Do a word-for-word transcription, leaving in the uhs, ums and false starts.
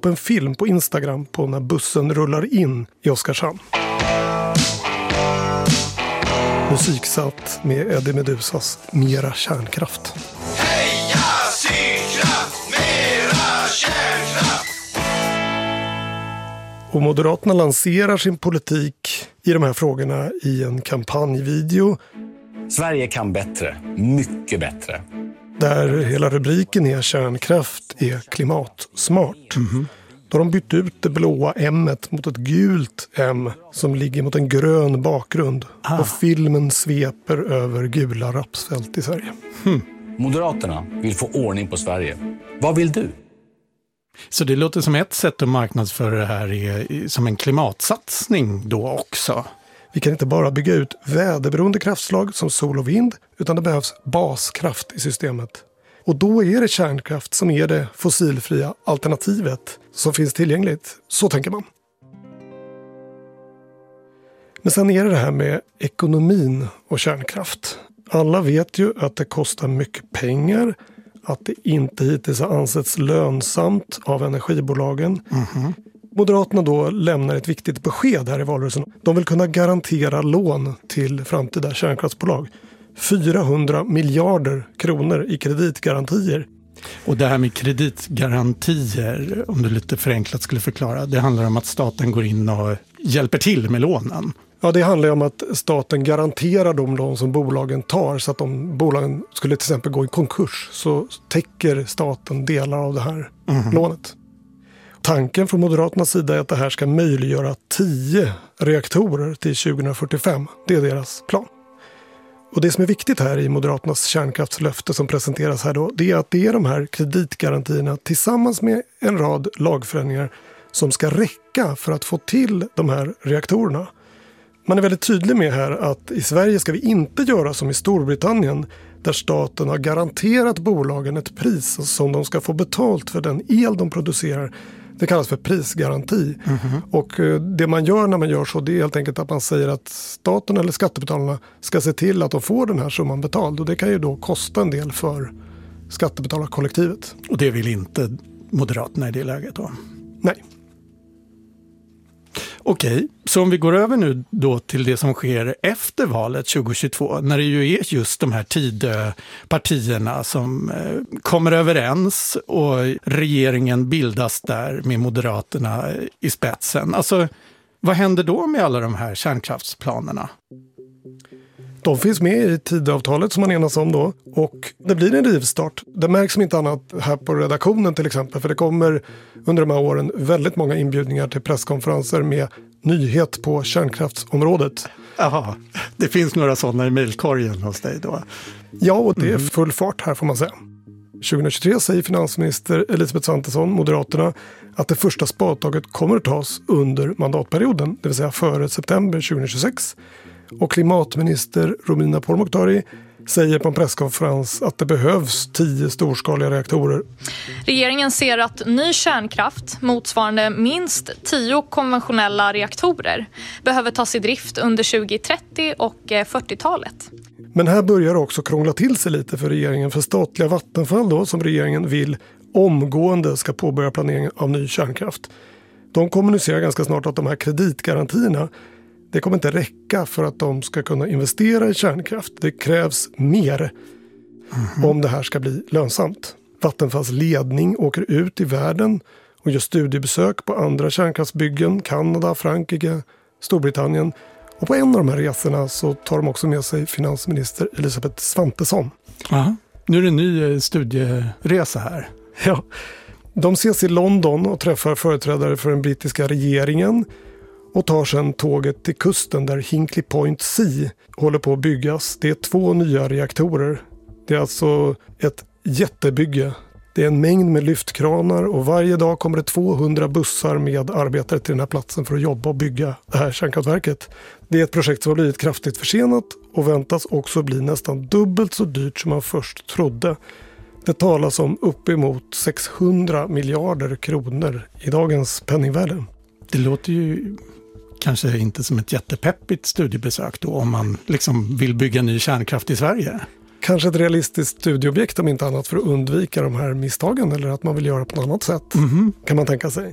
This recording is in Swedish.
upp en film på Instagram på när bussen rullar in i Oskarshamn. Musiksatt med Eddie Medusas Mera kärnkraft. Heja Sydkraft, mera kärnkraft! Och Moderaterna lanserar sin politik i de här frågorna i en kampanjvideo. Sverige kan bättre, mycket bättre. Där hela rubriken är kärnkraft är klimatsmart. Mm-hmm. Då har de bytt ut det blåa M-et mot ett gult M som ligger mot en grön bakgrund. Ah. Och filmen sveper över gula rapsfält i Sverige. Hmm. Moderaterna vill få ordning på Sverige. Vad vill du? Så det låter som ett sätt att marknadsföra det här är som en klimatsatsning då också. Vi kan inte bara bygga ut väderberoende kraftslag som sol och vind, utan det behövs baskraft i systemet. Och då är det kärnkraft som är det fossilfria alternativet som finns tillgängligt. Så tänker man. Men sen är det det här med ekonomin och kärnkraft. Alla vet ju att det kostar mycket pengar, att det inte hittills har ansetts lönsamt av energibolagen. Mm-hmm. Moderaterna då lämnar ett viktigt besked här i valrörelsen. De vill kunna garantera lån till framtida kärnkraftsbolag. fyrahundra miljarder kronor i kreditgarantier. Och det här med kreditgarantier, om du lite förenklat skulle förklara, det handlar om att staten går in och hjälper till med lånen. Ja, det handlar om att staten garanterar de lån som bolagen tar, så att om bolagen skulle till exempel gå i konkurs så täcker staten delar av det här mm-hmm. lånet. Tanken från Moderaternas sida är att det här ska möjliggöra tio reaktorer till tjugo fyrtiofem. Det är deras plan. Och det som är viktigt här i Moderaternas kärnkraftslöfte som presenteras här då, det är att det är de här kreditgarantierna tillsammans med en rad lagförändringar som ska räcka för att få till de här reaktorerna. Man är väldigt tydlig med här att i Sverige ska vi inte göra som i Storbritannien, där staten har garanterat bolagen ett pris som de ska få betalt för den el de producerar. Det kallas för prisgaranti. Mm-hmm. Och det man gör när man gör så, det är helt enkelt att man säger att staten eller skattebetalarna ska se till att de får den här summan betald. Och det kan ju då kosta en del för skattebetalarkollektivet. Och det vill inte Moderaterna i det läget då? Nej. Okej, så om vi går över nu då till det som sker efter valet tjugo tjugotvå, när det ju är just de här Tidöpartierna som eh, kommer överens och regeringen bildas där med Moderaterna i spetsen. Alltså, vad händer då med alla de här kärnkraftsplanerna? De finns med i Tidöavtalet som man enas om då, och det blir en rivstart. Det märks som inte annat här på redaktionen till exempel, för det kommer under de här åren väldigt många inbjudningar till presskonferenser med nyhet på kärnkraftsområdet. Jaha, det finns några sådana i mejlkorgen hos dig då? Ja, och det är full fart här får man säga. tjugo tjugotre säger finansminister Elisabeth Svantesson, Moderaterna, att det första spadtaget kommer att tas under mandatperioden, det vill säga före september tjugo tjugosex. Och klimatminister Romina Pourmokhtari säger på en presskonferens att det behövs tio storskaliga reaktorer. Regeringen ser att ny kärnkraft, motsvarande minst tio konventionella reaktorer, behöver tas i drift under tjugo trettio och fyrtiotalet. Men här börjar det också krångla till sig lite för regeringen, för statliga Vattenfall då, som regeringen vill omgående ska påbörja planeringen av ny kärnkraft. De kommunicerar ganska snart att de här kreditgarantierna, det kommer inte räcka för att de ska kunna investera i kärnkraft. Det krävs mer mm-hmm. om det här ska bli lönsamt. Vattenfalls ledning åker ut i världen och gör studiebesök på andra kärnkraftsbyggen, Kanada, Frankrike, Storbritannien. Och på en av de här resorna så tar de också med sig finansminister Elisabeth Svantesson. Aha. Nu är det en ny studieresa här. Ja, de ses i London och träffar företrädare för den brittiska regeringen och tar sedan tåget till kusten där Hinkley Point C håller på att byggas. Det är två nya reaktorer. Det är alltså ett jättebygge. Det är en mängd med lyftkranar och varje dag kommer det tvåhundra bussar med arbetare till den här platsen för att jobba och bygga det här kärnkraftverket. Det är ett projekt som har blivit kraftigt försenat och väntas också bli nästan dubbelt så dyrt som man först trodde. Det talas om uppemot sexhundra miljarder kronor i dagens penningvärde. Det låter ju kanske inte som ett jättepeppigt studiebesök då om man liksom vill bygga ny kärnkraft i Sverige. Kanske ett realistiskt studieobjekt om inte annat för att undvika de här misstagen eller att man vill göra på ett annat sätt mm-hmm. kan man tänka sig.